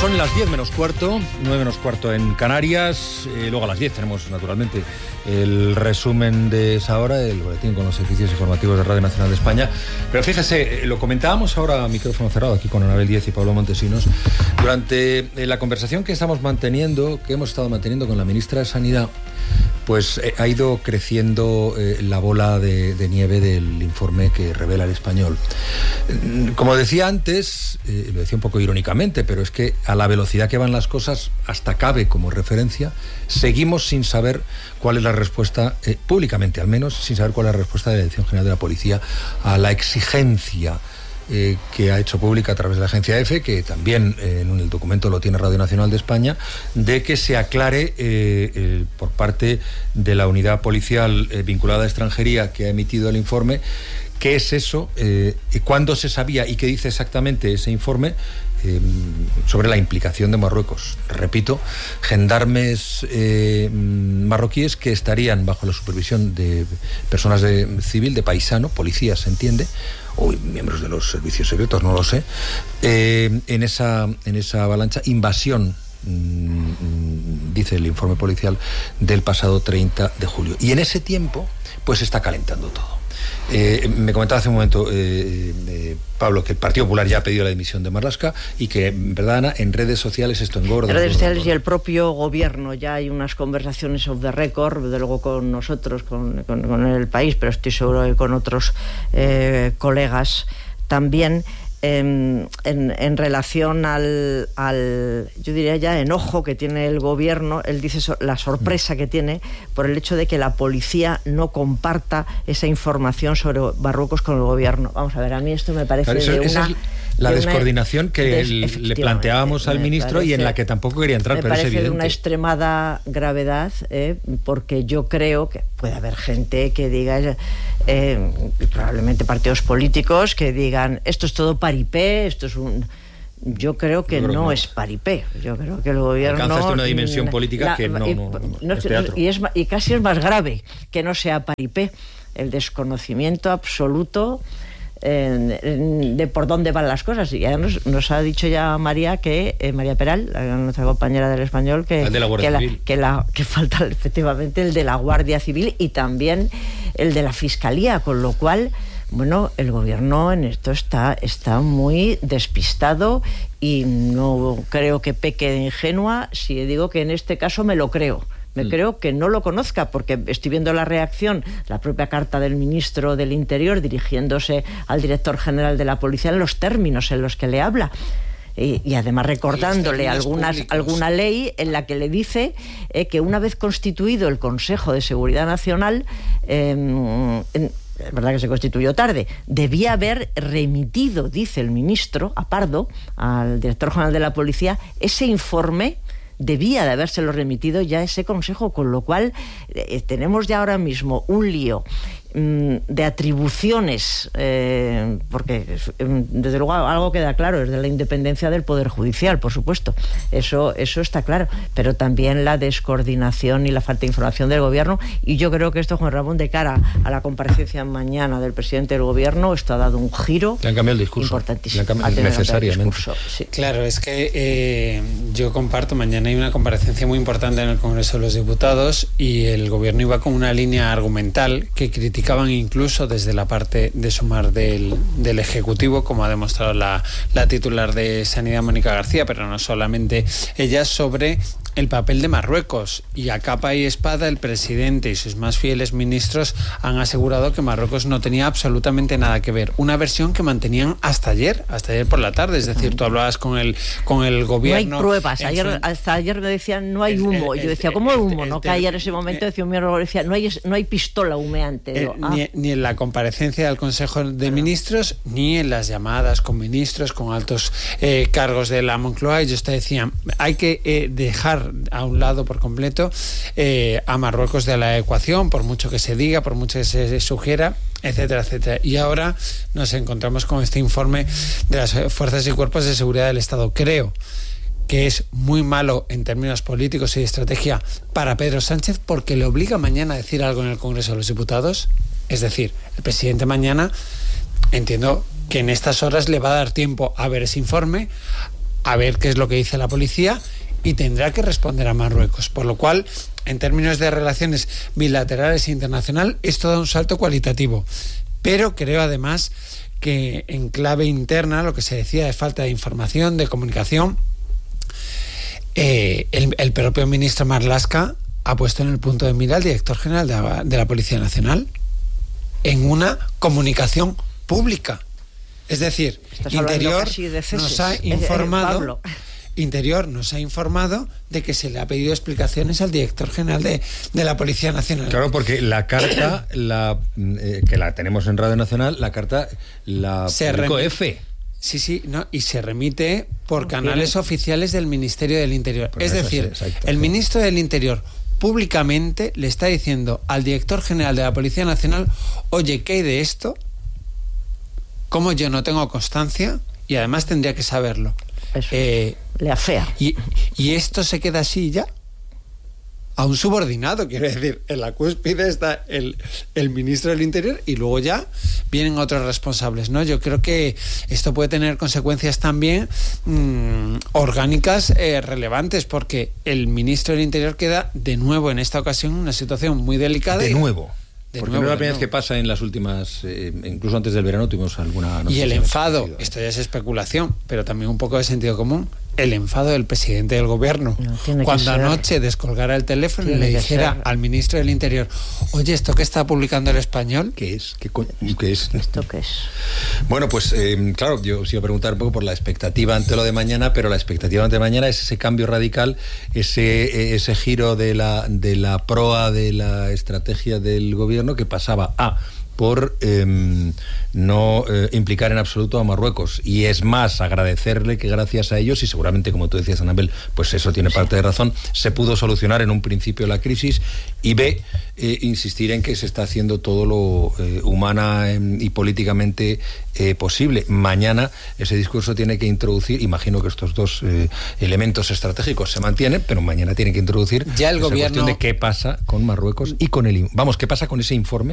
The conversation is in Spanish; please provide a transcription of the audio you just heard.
Son las 10 menos cuarto, 9 menos cuarto en Canarias. Luego a las 10 tenemos, naturalmente, el resumen de esa hora, el boletín con los servicios informativos de Radio Nacional de España. Pero fíjese, lo comentábamos ahora a micrófono cerrado aquí con Anabel Díez y Pablo Montesinos, durante la conversación que hemos estado manteniendo con la ministra de Sanidad. Pues ha ido creciendo la bola de nieve del informe que revela El Español. Como decía antes, lo decía un poco irónicamente, pero es que a la velocidad que van las cosas, hasta cabe como referencia, seguimos sin saber cuál es la respuesta, públicamente al menos, sin saber cuál es la respuesta de la Dirección General de la Policía a la exigencia que ha hecho pública a través de la agencia EFE, que también en el documento lo tiene Radio Nacional de España, de que se aclare por parte de la unidad policial vinculada a extranjería que ha emitido el informe, qué es eso, cuándo se sabía y qué dice exactamente ese informe sobre la implicación de Marruecos. Repito, gendarmes marroquíes que estarían bajo la supervisión de personas de civil, de paisano, policías, se entiende, o miembros de los servicios secretos, no lo sé, en esa avalancha, invasión, dice el informe policial, del pasado 30 de julio. Y en ese tiempo, pues está calentando todo. Me comentaba hace un momento Pablo que el Partido Popular ya ha pedido la dimisión de Marlaska y que, ¿verdad, Ana? En redes sociales esto engorda. En redes sociales y el propio gobierno ya hay unas conversaciones off the record, desde luego con nosotros, con el país, pero estoy seguro que con otros colegas también. En relación al, yo diría ya, enojo que tiene el gobierno, él dice la sorpresa que tiene por el hecho de que la policía no comparta esa información sobre Marruecos con el gobierno. Vamos a ver, a mí esto me parece la descoordinación que le planteábamos al ministro y en la que tampoco quería entrar, pero es evidente. Me parece de una extremada gravedad, porque yo creo que puede haber gente que diga, probablemente partidos políticos, que digan, esto es todo paripé, esto es un... Yo creo que no es paripé. Yo creo que el gobierno... Alcanza una dimensión política que no es teatro. Y casi es más grave que no sea paripé. El desconocimiento absoluto de por dónde van las cosas. Y ya nos ha dicho ya María Peral, nuestra compañera del Español, que falta efectivamente el de la Guardia Civil y también el de la Fiscalía, con lo cual, bueno, el gobierno en esto está muy despistado y no creo que peque de ingenua si digo que en este caso me lo creo. Me creo que no lo conozca, porque estoy viendo la reacción, la propia carta del ministro del Interior dirigiéndose al director general de la Policía en los términos en los que le habla. Y además recordándole alguna ley en la que le dice que una vez constituido el Consejo de Seguridad Nacional, es verdad que se constituyó tarde, debía haber remitido, dice el ministro, a Pardo, al director general de la Policía, ese informe. Debía de habérselo remitido ya ese consejo, con lo cual tenemos ya ahora mismo un lío de atribuciones, porque desde luego algo queda claro, es de la independencia del Poder Judicial, por supuesto, eso está claro, pero también la descoordinación y la falta de información del gobierno. Y yo creo que esto, Juan Ramón, de cara a la comparecencia mañana del presidente del gobierno, esto ha dado un giro. Le han cambiado el discurso, importantísimo, necesariamente. Sí. Claro, es que yo comparto, mañana hay una comparecencia muy importante en el Congreso de los Diputados y el gobierno iba con una línea argumental que criticaban incluso desde la parte de Sumar del Ejecutivo, como ha demostrado la titular de Sanidad, Mónica García, pero no solamente ella, sobre el papel de Marruecos. Y a capa y espada el presidente y sus más fieles ministros han asegurado que Marruecos no tenía absolutamente nada que ver. Una versión que mantenían hasta ayer por la tarde. Es decir, tú hablabas con el gobierno. No hay pruebas. Hasta ayer me decían no hay humo. Yo decía, ¿cómo hay humo? No caía en ese momento, decía un miembro, decía, no hay pistola humeante. Ni en la comparecencia del Consejo de Ministros, ni en las llamadas con ministros, con altos cargos de la Moncloa. Ellos te decían, hay que dejar a un lado por completo a Marruecos de la ecuación, por mucho que se diga, por mucho que se sugiera, etcétera, etcétera. Y ahora nos encontramos con este informe de las Fuerzas y Cuerpos de Seguridad del Estado. Creo que es muy malo en términos políticos y de estrategia para Pedro Sánchez, porque le obliga mañana a decir algo en el Congreso de los Diputados. Es decir, el presidente mañana, entiendo que en estas horas le va a dar tiempo a ver ese informe, a ver qué es lo que dice la policía y tendrá que responder a Marruecos. Por lo cual, en términos de relaciones bilaterales e internacional, esto da un salto cualitativo. Pero creo además que en clave interna, lo que se decía de falta de información, de comunicación, el propio ministro Marlaska ha puesto en el punto de mira al director general de la Policía Nacional en una comunicación pública. Es decir, Interior nos ha informado... Interior nos ha informado de que se le ha pedido explicaciones al director general de la Policía Nacional. Claro, porque la carta, que la tenemos en Radio Nacional, la carta la publicó EFE. Sí, no, y se remite por canales oficiales del Ministerio del Interior. Pues es decir, el ministro del Interior públicamente le está diciendo al director general de la Policía Nacional: oye, ¿qué hay de esto? Como yo no tengo constancia y además tendría que saberlo. Le afea. Y esto se queda así ya. A un subordinado, quiero decir, en la cúspide está el ministro del Interior y luego ya vienen otros responsables, ¿no? Yo creo que esto puede tener consecuencias también orgánicas relevantes, porque el ministro del Interior queda de nuevo en esta ocasión en una situación muy delicada. De nuevo. Porque no es la primera vez que pasa en las últimas, incluso antes del verano tuvimos alguna noticia. Y el enfado, esto ya es especulación, pero también un poco de sentido común, el enfado del presidente del gobierno, cuando anoche descolgara el teléfono y le dijera al ministro del Interior: oye, ¿esto que está publicando El Español? ¿Qué es? ¿Qué es? ¿Esto qué es? Bueno, pues claro, yo os iba a preguntar un poco por la expectativa ante lo de mañana, pero la expectativa ante mañana es ese cambio radical, ese giro de la proa de la estrategia del gobierno, que pasaba por no implicar en absoluto a Marruecos, y es más, agradecerle que gracias a ellos, y seguramente, como tú decías, Anabel, pues eso tiene parte de razón, se pudo solucionar en un principio la crisis, y insistir en que se está haciendo todo lo humana y políticamente posible. Mañana ese discurso tiene que introducir, imagino que estos dos elementos estratégicos se mantienen, pero mañana tiene que introducir ya el gobierno, cuestión de qué pasa con Marruecos y con qué pasa con ese informe